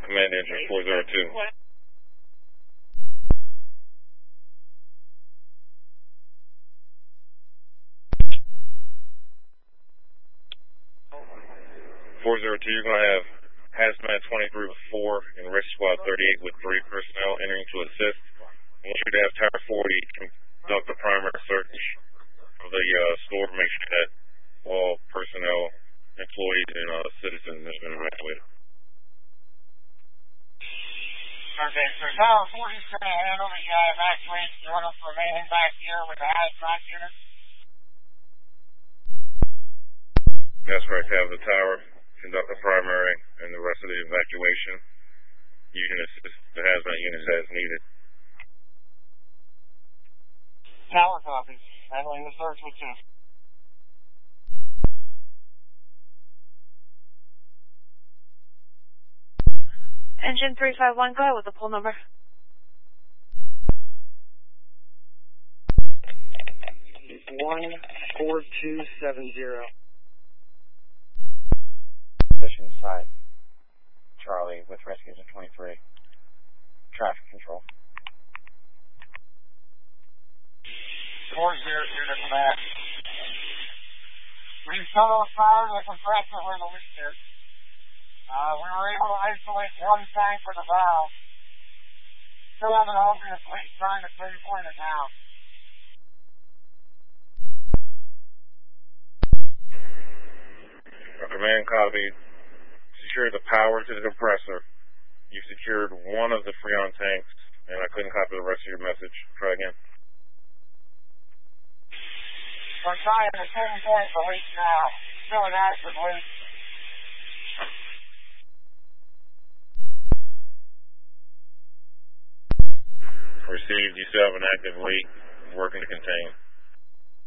Command engine 402. 402, you're going to have Hazmat 23 with 4 and Rescue Squad 38 with 3 personnel entering to assist. I want you to have Tower 40 conduct the primary search of the store to make sure that all personnel, employees, and citizens have been evacuated. Okay, so Tower 40 is going to handle the evacuation. You want us remaining back here with the hazmat unit? That's right, have the tower conduct the primary and the rest of the evacuation. You can assist the hazmat units as needed. Tower copies. Handling the search with you. Engine 351, go ahead with the pull number. 14270. Mission site, Charlie, with rescues of 23. Traffic control. 4-0 to command. We saw those fires at the compressor where the leak is. We were able to isolate one tank with a valve. Still have an obvious leak trying to pinpoint it now. Command copy. Secured the power to the compressor. You secured one of the Freon tanks, and I couldn't copy the rest of your message. Try again. We're trying to pinpoint the leak now. Still an active leak. Received. You still have an active leak. Working to contain.